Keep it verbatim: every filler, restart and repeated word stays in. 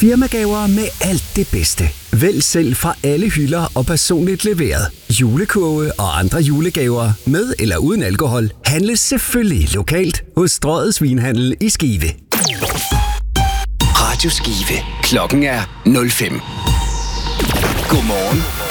Firmagaver med alt det bedste. Vælg selv fra alle hylder og personligt leveret. Julekurve og andre julegaver med eller uden alkohol handles selvfølgelig lokalt hos Strøget Svinhandel i Skive. Radio Skive. Klokken er nul fem. Godmorgen